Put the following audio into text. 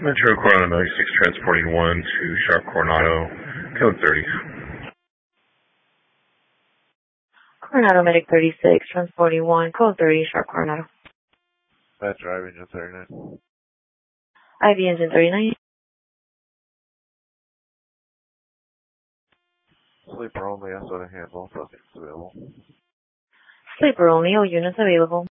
Metro Coronado 96 transporting 1 to Sharp Coronado, code 30. Coronado Medic 36, transporting 1, code 30, Sharp Coronado. Metro IV Engine 39. IV Engine 39. Sleeper only, SO to handle, suspects available. Sleeper only, all units available.